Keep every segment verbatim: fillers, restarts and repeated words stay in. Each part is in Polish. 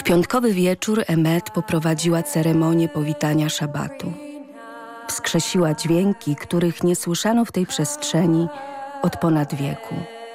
piątkowy wieczór Emet poprowadziła ceremonię powitania szabatu. Wskrzesiła dźwięki, których nie słyszano w tej przestrzeni od ponad wieku.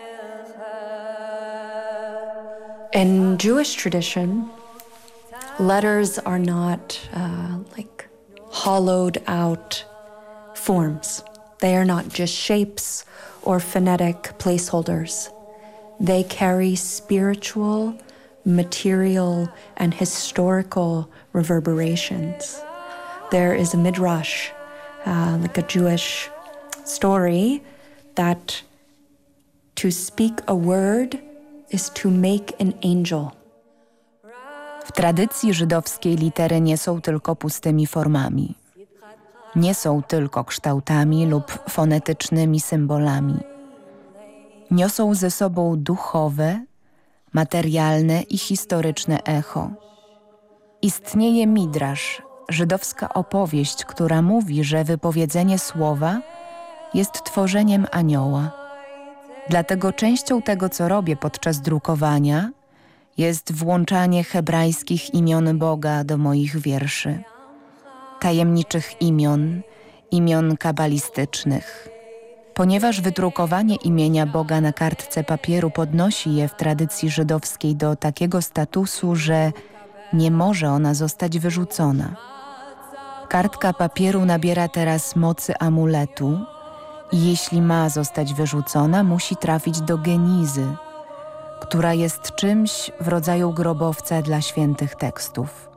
In Jewish tradition, letters are not uh, like hollowed out forms. They are not just shapes or phonetic placeholders. They carry spiritual, material, and historical reverberations. There is a midrash, uh, like a Jewish story, that to speak a word is to make an angel. W tradycji żydowskiej litery nie są tylko pustymi formami. Nie są tylko kształtami lub fonetycznymi symbolami. Niosą ze sobą duchowe, materialne i historyczne echo. Istnieje midrasz, żydowska opowieść, która mówi, że wypowiedzenie słowa jest tworzeniem anioła. Dlatego częścią tego, co robię podczas drukowania, jest włączanie hebrajskich imion Boga do moich wierszy. Tajemniczych imion, imion kabalistycznych. Ponieważ wydrukowanie imienia Boga na kartce papieru podnosi je w tradycji żydowskiej do takiego statusu, że nie może ona zostać wyrzucona. Kartka papieru nabiera teraz mocy amuletu i jeśli ma zostać wyrzucona, musi trafić do genizy, która jest czymś w rodzaju grobowca dla świętych tekstów.